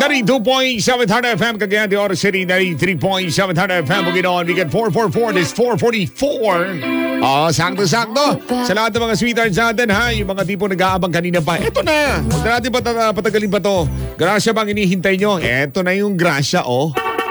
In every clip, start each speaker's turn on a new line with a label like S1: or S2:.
S1: 92.7 Hard FM, Cagayan de Oro City, 93.7 Hard FM, Bukidnon, weekend 444, this 444. Sakto-sakto. Sa lahat ng mga sweethearts natin, ha, yung mga tipo nag-aabang kanina pa, eto na. Huwag na natin patagalin pa to. Grasya bang inihintay nyo? Eto na yung grasya, oh.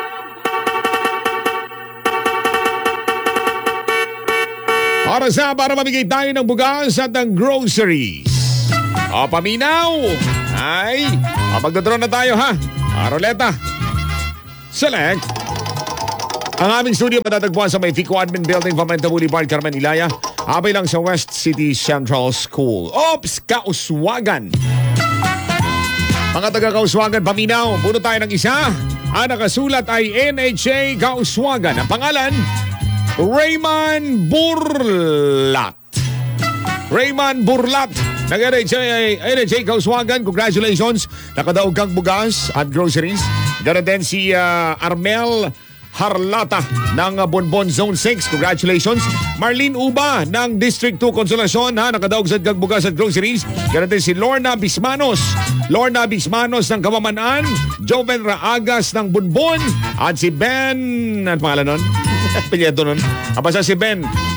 S1: Oras na para mamigay tayo ng bugas at ng groceries. O, paminaw! Ay, magdodraw na tayo, ha? Roleta. Select. Ang aming studio matatagpuan sa may Fico Admin Building, Pamenta Boulevard, Carmen Ilaya. Abay lang sa West City Central School. Ops! Kauswagan. Mga taga-Kauswagan, paminaw. Puno tayo ng isa. Ang nakasulat ay NHA Kauswagan. Ang pangalan, Raymond Burlat. Raymond Burlat. Nag-NHA Kauswagan, congratulations. Nakadaog kang bugas at groceries. Ganoon din si Armel Harlata ng Bonbon Zone 6. Congratulations. Marlene Uba ng District 2 Consolacion, ha, nakadaog sa kang bugas at groceries. Ganoon din si Lorna Bismanos. Lorna Bismanos ng Kamamanaan. Joven Raagas ng Bonbon. At si Ben, ano pangalan nun? Pinyeto nun. Basta si Ben.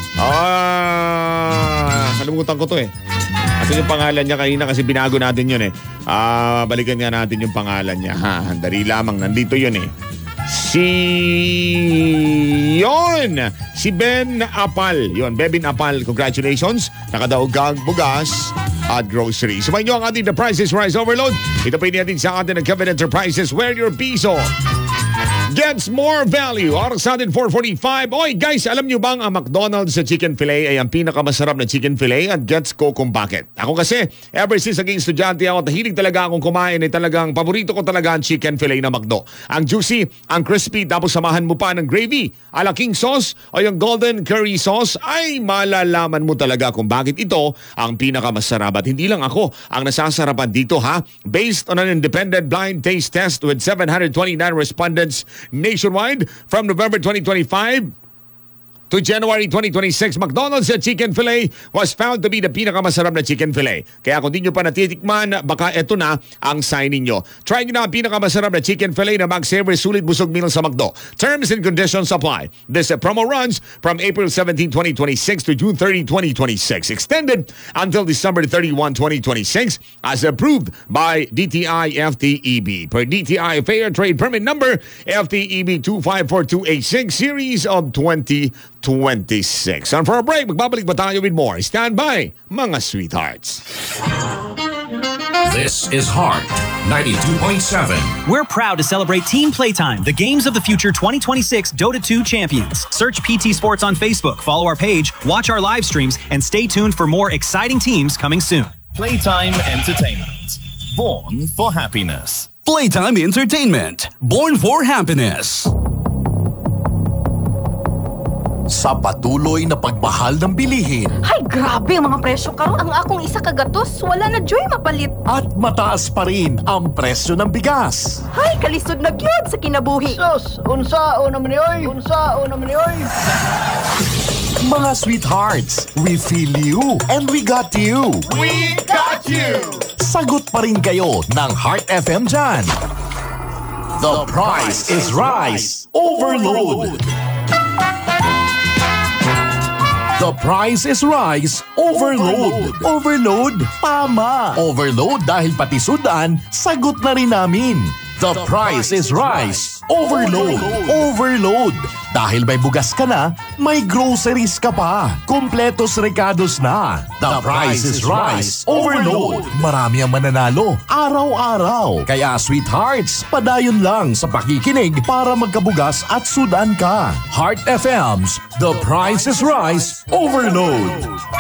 S1: Kalimutan ko to eh. Kasi yung pangalan niya kanina kasi binago natin yun eh. Balikan nga natin yung pangalan niya. Dali lamang. Nandito yun eh. Si Ben Apal. Yun, Bebin Apal. Congratulations. Nakadaog kang bugas at groceries. Sumayin nyo ang ating The Price is Rise Overload. Ito pa natin sa atin ng Kevin Enterprises where your piso gets more value. Oras natin 4:45. Oy guys, alam nyo bang ang McDonald's sa chicken fillet ay ang pinakamasarap na chicken fillet? At gets ko kung bakit. Ako kasi, ever since naging estudyante ako, tahilig talaga akong kumain ay talagang paborito ko talaga ang chicken fillet na McDo. Ang juicy, ang crispy, tapos samahan mo pa ng gravy, ala king sauce o yung golden curry sauce, ay malalaman mo talaga kung bakit ito ang pinakamasarap. At hindi lang ako ang nasasarapan dito, ha? Based on an independent blind taste test with 729 respondents nationwide from November 2025 to January 2026, McDonald's chicken fillet was found to be the pinakamasarap na chicken fillet. Kaya kung di nyo pa natitikman, baka eto na ang sign ninyo. Try nyo na ang pinakamasarap na chicken fillet na mag-savory sulit busog meal sa McDo. Terms and conditions apply. This promo runs from April 17, 2026 to June 30, 2026. Extended until December 31, 2026 as approved by DTI FTEB. Per DTI Fair Trade Permit Number FTEB 254286 Series of 2026. And for a break, magbabalik ba tayo with more? Stand by, mga sweethearts.
S2: This is Heart 92.7.
S3: We're proud to celebrate Team Playtime, the Games of the Future 2026 Dota 2 champions. Search PT Sports on Facebook, follow our page, watch our live streams, and stay tuned for more exciting teams coming soon.
S4: Playtime Entertainment. Born for happiness.
S5: Playtime Entertainment. Born for happiness.
S6: Sa patuloy na pagmahal ng bilihin.
S7: Ay, grabe ang mga presyo karon. Ang akong isa kagatos, wala na joy mapalit.
S6: At mataas pa rin ang presyo ng bigas.
S7: Ay, kalisod na gyud sa kinabuhi.
S8: Sus, unsao naman ni oy.
S6: Mga sweethearts, we feel you and we got you.
S8: We got you!
S6: Sagot pa rin kayo ng Heart FM dyan. The Price is Rise Overload. The Price is Rise Overload. Overload? Tama. Overload dahil pati sudan, sagot na rin namin. The Price is Rise Overload. Overload. Dahil may bugas ka na, may groceries ka pa. Kompletos recados na. The Price is Rise Overload. Marami ang mananalo, araw-araw. Kaya sweethearts, padayon lang sa pakikinig para magkabugas at sudan ka. Heart FM's The Price is Rise Overload.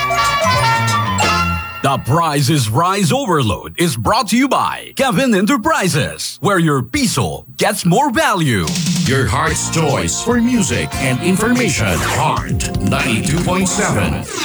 S5: The Price is Rise Overload is brought to you by Kevin Enterprises, where your piso gets more value.
S2: Your heart's choice for music and information. Heart 92.7.